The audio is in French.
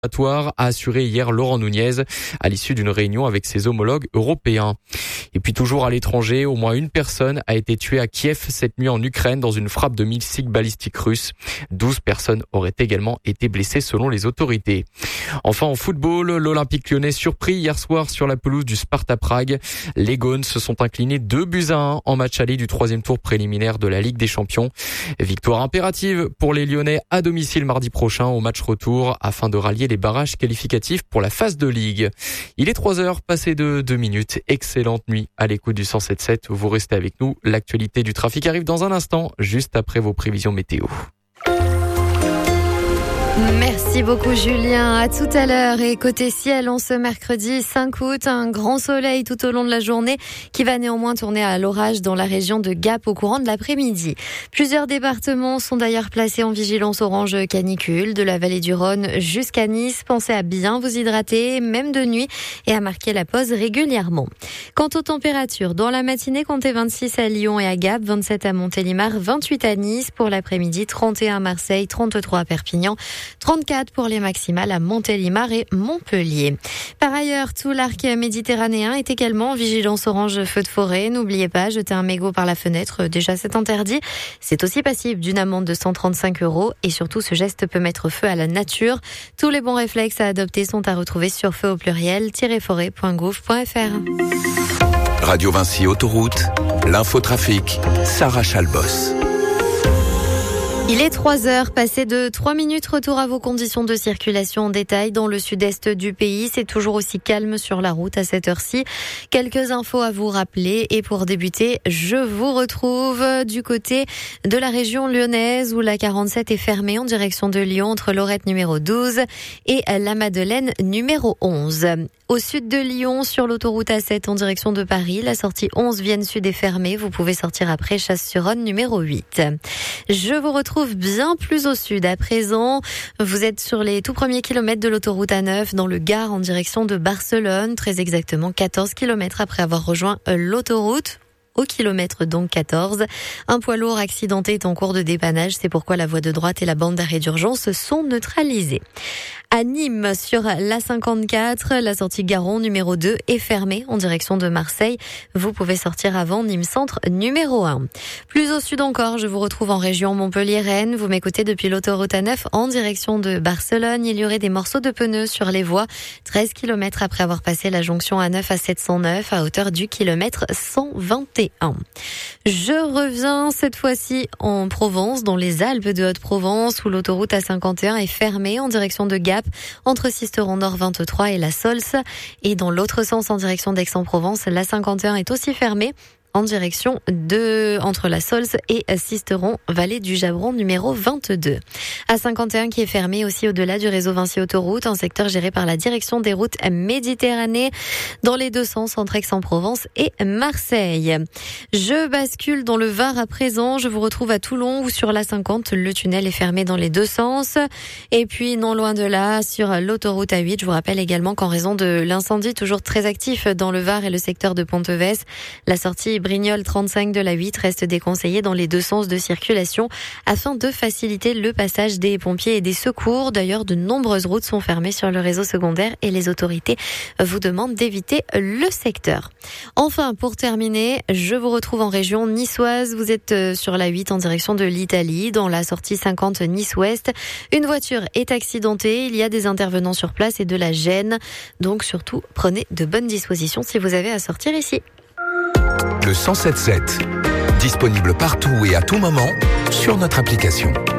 a assuré hier Laurent Nunez à l'issue d'une réunion avec ses homologues européens. Et puis toujours à l'étranger, au moins une personne a été tuée à Kiev cette nuit en Ukraine dans une frappe de missiles balistiques russes. 12 personnes auraient également été blessées selon les autorités. Enfin en football, l'Olympique lyonnais surpris hier soir sur la pelouse du Sparta Prague. Les Gaunes se sont inclinés 2-1 en match aller du 3e tour préliminaire de la Ligue des Champions. Victoire impérative pour les Lyonnais à domicile mardi prochain au match retour afin de rallier les barrages qualificatifs pour la phase de Ligue. Il est 3h passé de 2 minutes. Excellente nuit à l'écoute du 107.7. Vous restez avec nous. L'actualité du trafic arrive dans un instant, juste après vos prévisions météo. Merci beaucoup Julien, à tout à l'heure. Et côté ciel, en ce mercredi 5 août, un grand soleil tout au long de la journée qui va néanmoins tourner à l'orage dans la région de Gap au courant de l'après-midi. Plusieurs départements sont d'ailleurs placés en vigilance orange canicule, de la vallée du Rhône jusqu'à Nice. Pensez à bien vous hydrater, même de nuit, et à marquer la pause régulièrement. Quant aux températures, dans la matinée, comptez 26 à Lyon et à Gap, 27 à Montélimar, 28 à Nice. Pour l'après-midi, 31 à Marseille, 33 à Perpignan, 34 pour les maximales à Montélimar et Montpellier. Par ailleurs, tout l'arc méditerranéen est également en vigilance orange feu de forêt. N'oubliez pas, jeter un mégot par la fenêtre, déjà c'est interdit. C'est aussi passible d'une amende de 135 € et surtout ce geste peut mettre feu à la nature. Tous les bons réflexes à adopter sont à retrouver sur feu au pluriel-forêt.gouv.fr. Radio Vinci Autoroute, l'infotrafic, Sarah Chalbos. Il est 3h, passé de 3 minutes, retour à vos conditions de circulation en détail dans le sud-est du pays. C'est toujours aussi calme sur la route à cette heure-ci. Quelques infos à vous rappeler et pour débuter, je vous retrouve du côté de la région lyonnaise où la 47 est fermée en direction de Lyon entre Lorette numéro 12 et la Madeleine numéro 11. Au sud de Lyon, sur l'autoroute A7 en direction de Paris, la sortie 11 Vienne Sud est fermée. Vous pouvez sortir après Chasse-sur-Rhône numéro 8. Je vous retrouve bien plus au sud à présent. Vous êtes sur les tout premiers kilomètres de l'autoroute A9 dans le Gard en direction de Barcelone. Très exactement 14 kilomètres après avoir rejoint l'autoroute. Au kilomètre donc 14. Un poids lourd accidenté est en cours de dépannage. C'est pourquoi la voie de droite et la bande d'arrêt d'urgence sont neutralisées. À Nîmes, sur l'A54, la sortie Garon numéro 2 est fermée en direction de Marseille. Vous pouvez sortir avant Nîmes Centre numéro 1. Plus au sud encore, je vous retrouve en région Montpellier-Rennes. Vous m'écoutez depuis l'autoroute A9 en direction de Barcelone. Il y aurait des morceaux de pneus sur les voies. 13 km après avoir passé la jonction A9 à 709 à hauteur du kilomètre 121. Je reviens cette fois-ci en Provence, dans les Alpes de Haute-Provence, où l'autoroute A51 est fermée en direction de Gap, entre Sisteron Nord 23 et la Solse. Et dans l'autre sens, en direction d'Aix-en-Provence, la 51 est aussi fermée en direction entre la Solse et Sisteron, vallée du Jabron numéro 22. A51 qui est fermé aussi au-delà du réseau Vinci Autoroute, un secteur géré par la direction des routes Méditerranée, dans les deux sens entre Aix-en-Provence et Marseille. Je bascule dans le Var à présent. Je vous retrouve à Toulon où sur l'A50, le tunnel est fermé dans les deux sens. Et puis non loin de là, sur l'autoroute A8, je vous rappelle également qu'en raison de l'incendie toujours très actif dans le Var et le secteur de Ponteves, la sortie Brignoles 35 de la 8 reste déconseillée dans les deux sens de circulation afin de faciliter le passage des pompiers et des secours. D'ailleurs, de nombreuses routes sont fermées sur le réseau secondaire et les autorités vous demandent d'éviter le secteur. Enfin, pour terminer, je vous retrouve en région niçoise. Vous êtes sur la 8 en direction de l'Italie, dans la sortie 50 Nice-Ouest. Une voiture est accidentée. Il y a des intervenants sur place et de la gêne. Donc surtout, prenez de bonnes dispositions si vous avez à sortir ici. Le 107.7, disponible partout et à tout moment sur notre application.